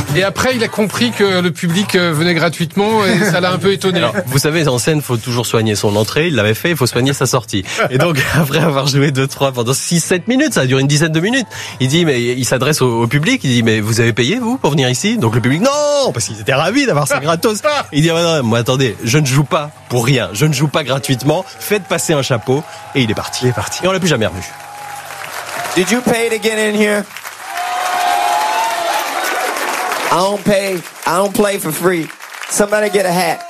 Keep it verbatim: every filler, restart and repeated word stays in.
Et après, il a compris que le public venait gratuitement et ça l'a un peu étonné. Alors, vous savez, en scène, faut toujours soigner son entrée. Il l'avait fait, il faut soigner sa sortie. Et donc, après avoir joué deux, trois, pendant six, sept minutes, ça a duré une dizaine de minutes. Il dit, mais il s'adresse au, au public. Il dit, mais vous avez payé, vous, pour venir ici? Donc le public, non, parce qu'ils étaient ravis d'avoir ça gratos. Il dit, ah, non, moi, attendez, je ne joue pas pour rien. Je ne joue pas gratuitement. Faites passer un chapeau. Et il est parti. Il est parti. Et on l'a plus jamais revu. Did you pay to get in here? I don't pay. I don't play for free. Somebody get a hat.